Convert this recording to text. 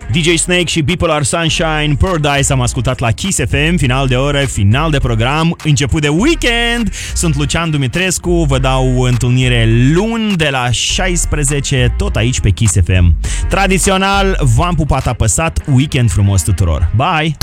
DJ Snake și Bipolar Sunshine, Paradise am ascultat la Kiss FM, final de oră, final de program, început de weekend. Sunt Lucian Dumitrescu, vă dau întâlnire luni de la 16, tot aici pe Kiss FM. Tradițional, v-am pupat apăsat, weekend frumos tuturor. Bye!